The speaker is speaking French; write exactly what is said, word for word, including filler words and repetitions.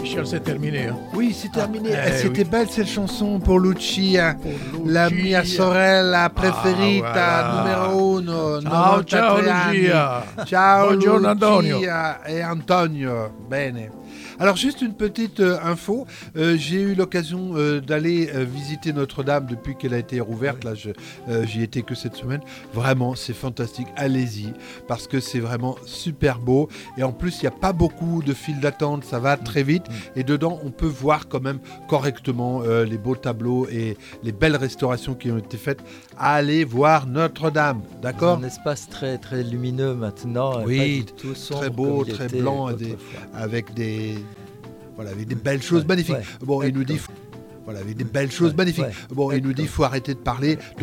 Michel, c'est terminé. Hein. Oui, c'est terminé. Ah, eh, C'était oui. belle cette chanson pour Lucia, Pour la Lucia. mia sorella preferita, Ah, voilà. numero uno. Ciao, ciao novantatré anni. Lucia. Ciao Buongiorno, Antonio. Lucia et Antonio. Bene. Alors juste une petite euh, info, euh, j'ai eu l'occasion euh, d'aller euh, visiter Notre-Dame depuis qu'elle a été rouverte, là je, euh, j'y étais que cette semaine, vraiment c'est fantastique, allez-y, parce que c'est vraiment super beau, et en plus il n'y a pas beaucoup de files d'attente, ça va très vite, et dedans on peut voir quand même correctement euh, les beaux tableaux et les belles restaurations qui ont été faites. Allez voir Notre-Dame, d'accord ? Un espace très, très lumineux maintenant, Oui, pas du tout sombre très beau, comme il très était blanc, des- autrefois. avec des, voilà, avec des belles choses Ouais, magnifiques. ouais, Bon, il nous dit, exactement. voilà, avec des belles choses Ouais, magnifiques. ouais, Bon, il nous dit, exactement. faut arrêter de parler.